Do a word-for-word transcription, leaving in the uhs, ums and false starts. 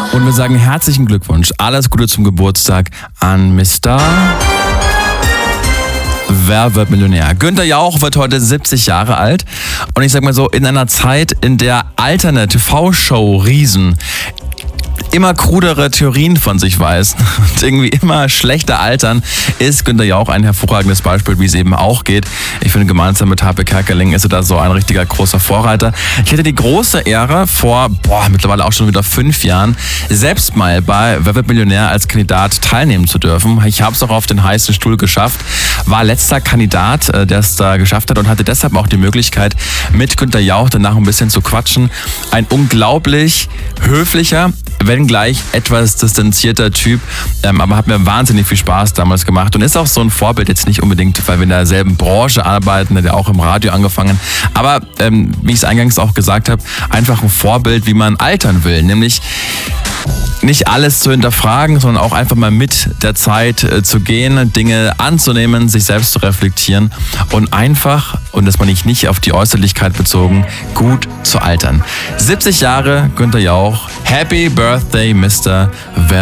Und wir sagen herzlichen Glückwunsch, alles Gute zum Geburtstag an Mister Wer wird Millionär? Günther Jauch wird heute siebzig Jahre alt. Und ich sag mal so, in einer Zeit, in der alterne T V-Show-Riesen immer krudere Theorien von sich weiß und irgendwie immer schlechter altern, ist Günther Jauch ein hervorragendes Beispiel, wie es eben auch geht. Ich finde, gemeinsam mit Harpe Kerkeling ist er da so ein richtiger großer Vorreiter. Ich hatte die große Ehre, vor boah, mittlerweile auch schon wieder fünf Jahren, selbst mal bei Wer wird Millionär als Kandidat teilnehmen zu dürfen. Ich habe es auch auf den heißen Stuhl geschafft, war letzter Kandidat, der es da geschafft hat und hatte deshalb auch die Möglichkeit, mit Günther Jauch danach ein bisschen zu quatschen. Ein unglaublich höflicher, wenngleich etwas distanzierter Typ, ähm, aber hat mir wahnsinnig viel Spaß damals gemacht und ist auch so ein Vorbild, jetzt nicht unbedingt, weil wir in derselben Branche arbeiten, hat ja auch im Radio angefangen, aber ähm, wie ich es eingangs auch gesagt habe, einfach ein Vorbild, wie man altern will, nämlich nicht alles zu hinterfragen, sondern auch einfach mal mit der Zeit äh, zu gehen, Dinge anzunehmen, sich selbst zu reflektieren und einfach, und das meine ich nicht auf die Äußerlichkeit bezogen, gut zu altern. siebzig Jahre, Günther Jauch. Happy Birthday, Mister Wer